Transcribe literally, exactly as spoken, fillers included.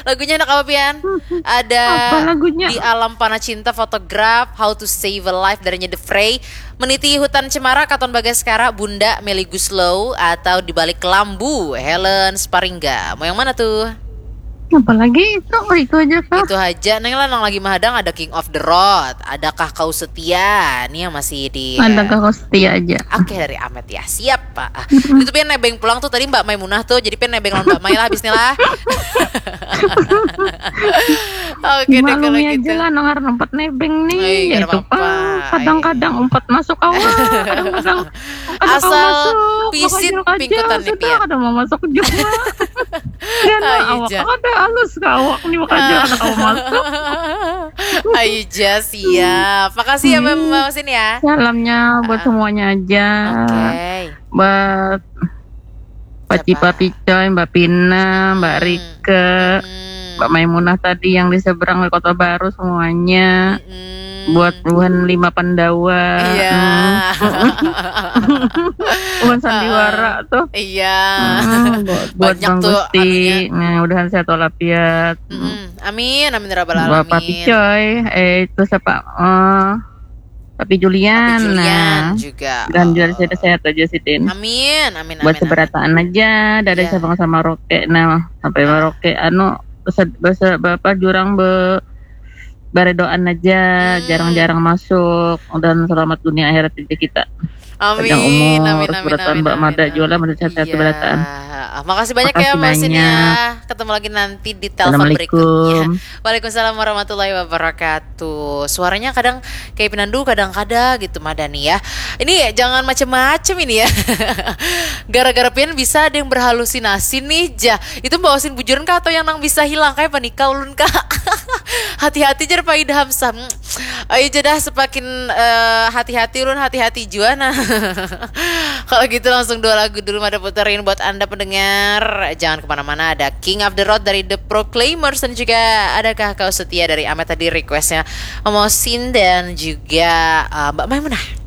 Lagunya enak apa Pian? Ada Apa lagunya? Di Alam Panah Cinta, Photograph, How to Save a Life dari The Fray, Meniti Hutan Cemara, Katon Bagaskara, Bunda, Melly Guslow, atau Di Balik Kelambu, Helen Sparingga. Mau yang mana tuh? Apalagi itu, oh, itu aja kah? Itu aja. Neng Lanang lagi mahadang ada King of the Road. Adakah kau setia? Nih yang masih di Adakah kau setia aja? Oke, dari Amet ya. Siap Pak. Ah, itu pengen nebeng pulang tuh tadi Mbak Maimunah tuh. Jadi pengen nebeng lawan Mbak Mai lah habisnya lah. Oke deh kalau Maklumi gitu. aja lah, nongar empat nebeng nih. Ay, gak ada Itu apa-apa. Pak. Kadang-kadang empat masuk awal, kadang-kadang Asal masuk, pisit makanya pingkutan nih, sudah Pian. kadang mau masuk juga. Kan Ay, awak ja. ada halus ke awak nih makanya ada kau masuk. Ayo ja, siap. Makasih ya Mbak Masin ya. Salamnya buat semuanya aja. Oke. Buat Pak Siapa? Cipa Picoy, Mbak Pina, Mbak Hmm. Rike, Hmm. Mbak Maimunah tadi yang di seberang ke Kota Baru semuanya. Hmm. Buat Tuhan Lima Pandawa. Iya. Tuhan Sandiwara tuh. Iya. Hmm, buat, buat Banyak Bang tuh Gusti. Nah, mudahan sehat walafiat. Mm-mm. Amin, amin ya rabbal Bapak alamin. Picoy, eh itu siapa? Eh, Papi Julian. Papi Julian Nah, juga. dan Oh. jual sehat-sehat aja sih Tin. Amin, amin, amin. Buat seberataan aja dari Iya. Sabang sama Roke. Nah, sampai Maroke anu bahasa bahasa Bapak jurang be baredoan aja, Hmm. jarang-jarang masuk. Dan selamat dunia akhirat di kita. Amin, Panjang umur, amin, terus amin, berataan amin, Mbak amin, Mada amin. jualan, menurut sehat-sehat Iya. berataan. Makasih banyak ya Makasih Mbak Sin ya. banyak. Ketemu lagi nanti di telepon berikutnya. Assalamualaikum. Waalaikumsalam warahmatullahi wabarakatuh. Suaranya kadang kayak Pinandu, kadang-kadang gitu Madani ya. Ini jangan macem-macem ini ya. Gara-gara Pian bisa ada yang berhalusinasi nih ja. Itu Mbak Wasin bujuran kah atau yang nang bisa hilang kayak panika ulun kah? Hati-hati jar Pak Ida Hamsam. Ayo jadah sepakin eh, hati-hati ulun, hati-hati juga nah. Kalau gitu langsung dua lagu dulu ada puterin buat Anda pendengar. Jangan kemana-mana, ada King of the Road dari The Proclaimers dan juga Adakah Kau Setia dari Amet tadi requestnya Mosin dan juga uh, Mbak Maimunah.